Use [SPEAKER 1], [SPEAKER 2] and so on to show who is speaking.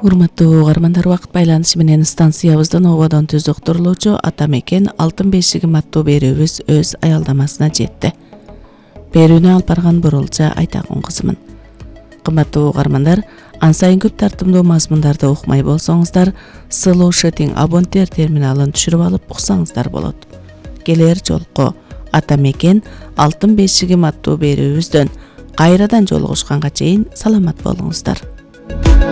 [SPEAKER 1] Урматтуу угармандар, убакыт байланышы менен станциябыздан ободон түз уктурулуучу ата мекен алтын бешиги аттуу берүүбүз өз аялдамасына жетти. Берүүнү алып барган Бурулча Айтагун кызымын. Кымбаттуу угармандар, ан сайын көп тартымдуу мазмундарды укмай болсоңуздар, Slow Chatting абоненттер терминалын түшүрүп алып уксаңыздар болот. Келер жолку ата мекен алтын бешиги аттуу берүүбүздөн кайрадан жолугушканга чейин саламат болуңуздар.